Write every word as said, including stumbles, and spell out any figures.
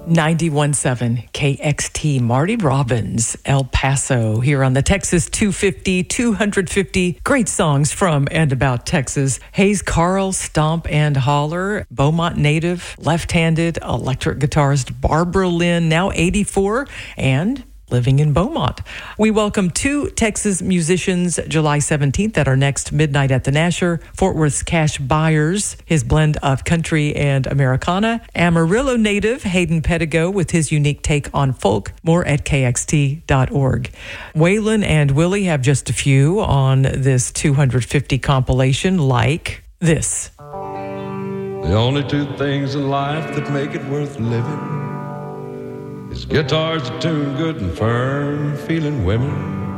ninety-one point seven K X T, Marty Robbins, El Paso, here on the Texas two fifty, two fifty. Great songs from and about Texas. Hayes Carl, Stomp and Holler, Beaumont native, left-handed electric guitarist Barbara Lynn, now eighty-four, and living in Beaumont. We welcome two Texas musicians July seventeenth at our next Midnight at the Nasher. Fort Worth's Cash Byers, his blend of country and Americana. Amarillo native Hayden Pedigo with his unique take on folk. More at K X T dot org. Waylon and Willie have just a few on this two fifty compilation, like this. The only two things in life that make it worth living is guitars that tune good and firm feeling women.